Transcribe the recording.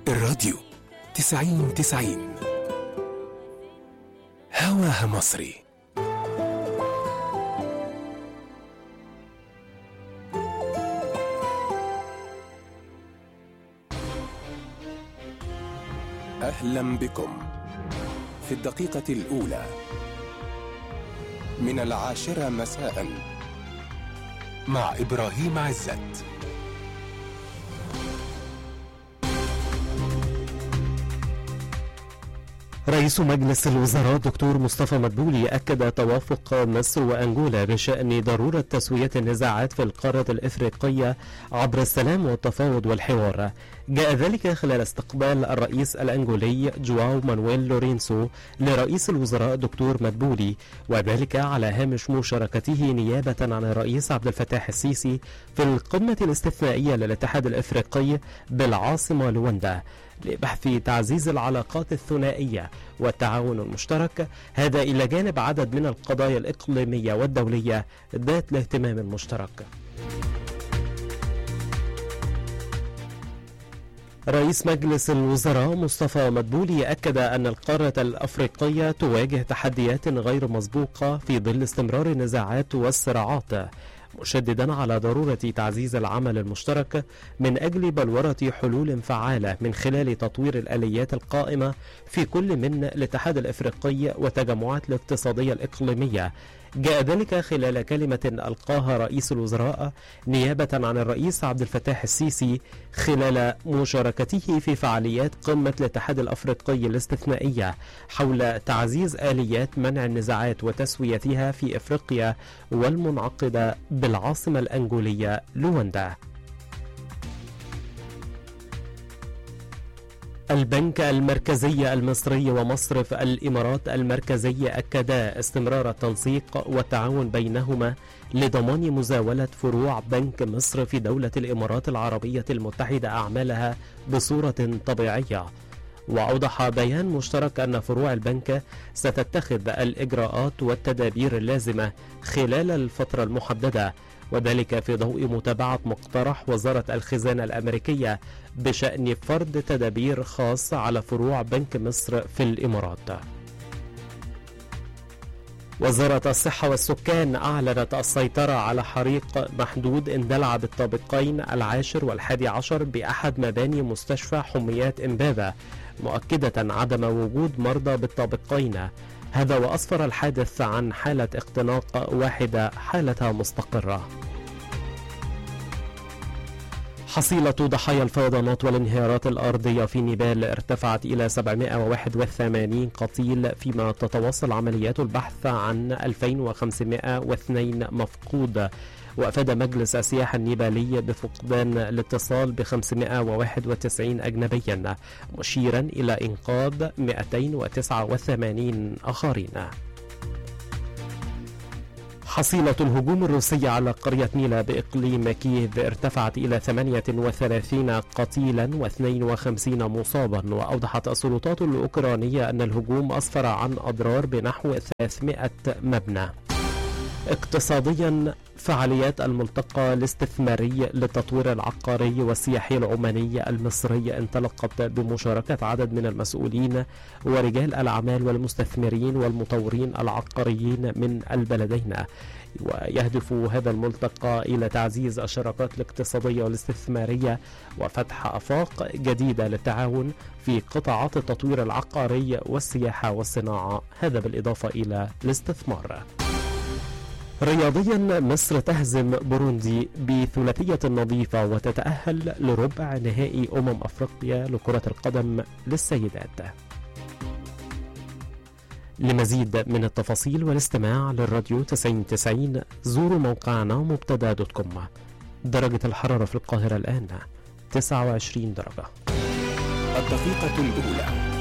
الراديو 90 هواها مصري. أهلا بكم في الدقيقة الأولى من 10 مساء مع إبراهيم عزت. رئيس مجلس الوزراء دكتور مصطفى مدبولي أكد توافق مصر وأنغولا بشأن ضرورة تسوية النزاعات في القارة الإفريقية عبر السلام والتفاوض والحوار. جاء ذلك خلال استقبال الرئيس الأنغولي جواو مانويل لورينسو لرئيس الوزراء دكتور مدبولي، وذلك على هامش مشاركته نيابة عن الرئيس عبد الفتاح السيسي في القمة الاستثنائية للاتحاد الإفريقي بالعاصمة لواندا لبحث تعزيز العلاقات الثنائية والتعاون المشترك، هذا إلى جانب عدد من القضايا الإقليمية والدولية ذات الاهتمام المشترك. رئيس مجلس الوزراء مصطفى مدبولي أكد أن القارة الأفريقية تواجه تحديات غير مسبوقة في ظل استمرار النزاعات والصراعات، مشددا على ضرورة تعزيز العمل المشترك من أجل بلورة حلول فعالة من خلال تطوير الآليات القائمة في كل من الاتحاد الإفريقي والتجمعات الاقتصادية الإقليمية. جاء ذلك خلال كلمة ألقاها رئيس الوزراء نيابة عن الرئيس عبد الفتاح السيسي خلال مشاركته في فعاليات قمة الاتحاد الأفريقي الاستثنائية حول تعزيز آليات منع النزاعات وتسويتها في إفريقيا والمنعقدة بالعاصمة الأنغولية لواندا. البنك المركزي المصري ومصرف الإمارات المركزية أكدا استمرار التنسيق والتعاون بينهما لضمان مزاولة فروع بنك مصر في دولة الإمارات العربية المتحدة أعمالها بصورة طبيعية. وأوضح بيان مشترك أن فروع البنك ستتخذ الإجراءات والتدابير اللازمة خلال الفترة المحددة، وذلك في ضوء متابعة مقترح وزارة الخزانة الأمريكية بشأن فرض تدابير خاصة على فروع بنك مصر في الإمارات. وزارة الصحة والسكان أعلنت السيطرة على حريق محدود اندلع بالطابقين 10 و11 بأحد مباني مستشفى حميات إمبابة، مؤكدة عدم وجود مرضى بالطابقين. هذا وأسفر الحادث عن حالة اختناق واحدة حالتها مستقرة. حصيلة ضحايا الفيضانات والانهيارات الأرضية في نيبال ارتفعت إلى 781 قتيل، فيما تتواصل عمليات البحث عن 2502 مفقود. وأفاد مجلس السياحة النيبالي بفقدان الاتصال ب 591 أجنبيا، مشيرا إلى إنقاذ 289 آخرين. حصيلة الهجوم الروسي على قرية ميلا بإقليم كييف ارتفعت إلى 38 قتيلا و52 مصابا. وأوضحت السلطات الأوكرانية أن الهجوم أسفر عن أضرار بنحو 300 مبنى. اقتصاديا، فعاليات الملتقى الاستثماري للتطوير العقاري والسياحي العماني المصري انطلقت بمشاركة عدد من المسؤولين ورجال الأعمال والمستثمرين والمطورين العقاريين من البلدين. ويهدف هذا الملتقى إلى تعزيز الشراكات الاقتصادية والاستثمارية وفتح آفاق جديدة للتعاون في قطاعات التطوير العقاري والسياحة والصناعة، هذا بالإضافة إلى الاستثمار. رياضيا، مصر تهزم بوروندي بثلاثية نظيفة وتتأهل لربع نهائي أفريقيا لكرة القدم للسيدات. لمزيد من التفاصيل والاستماع للراديو 90 زوروا موقعنا مبتدا.com. درجة الحرارة في القاهرة الآن 29 درجة. الدقيقة الأولى